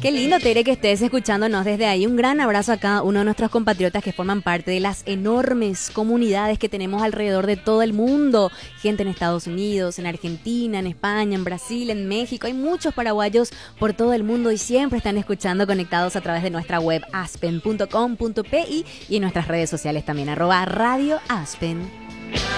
Qué lindo, Tere, que estés escuchándonos desde ahí. Un gran abrazo a cada uno de nuestros compatriotas que forman parte de las enormes comunidades que tenemos alrededor de todo el mundo. Gente en Estados Unidos, en Argentina, en España, en Brasil, en México. Hay muchos paraguayos por todo el mundo y siempre están escuchando, conectados a través de nuestra web aspen.com.pi y en nuestras redes sociales también, @Radio Aspen.